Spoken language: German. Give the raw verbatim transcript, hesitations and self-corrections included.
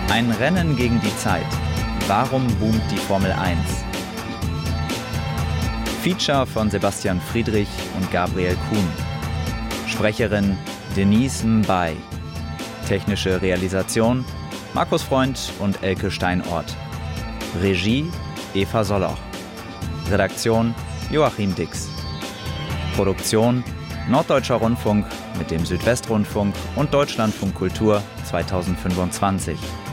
Ein Rennen gegen die Zeit. Warum boomt die Formel eins? Feature von Sebastian Friedrich und Gabriel Kuhn. Sprecherin Denise Mbay. Technische Realisation Markus Freund und Elke Steinort. Regie Eva Soloch. Redaktion Joachim Dix. Produktion Norddeutscher Rundfunk mit dem Südwestrundfunk und Deutschlandfunk Kultur zweitausendfünfundzwanzig.